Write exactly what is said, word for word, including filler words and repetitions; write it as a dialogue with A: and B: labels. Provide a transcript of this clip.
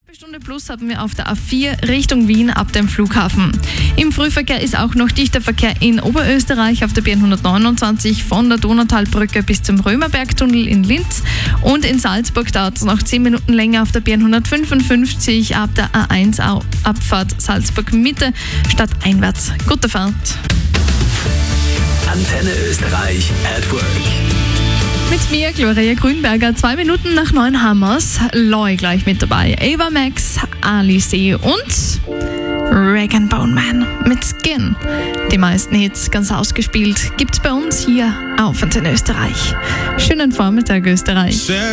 A: Stunde plus haben wir auf der A vier Richtung Wien ab dem Flughafen. Im Frühverkehr ist auch noch dichter Verkehr in Oberösterreich auf der B hundertneunundzwanzig von der Donautalbrücke bis zum Römerbergtunnel in Linz. Und in Salzburg dauert es noch zehn Minuten länger auf der B hundertfünfundfünfzig ab der A eins Abfahrt Salzburg Mitte stadteinwärts. Gute Fahrt.
B: Antenne Österreich at Work.
A: Mit mir, Gloria Grünberger, zwei Minuten nach neun Hammers, Loy gleich mit dabei, Ava Max, Alice und Rag and Bone Man mit Skin. Die meisten Hits ganz ausgespielt gibt's bei uns hier auf Antenne Österreich. Schönen Vormittag, Österreich.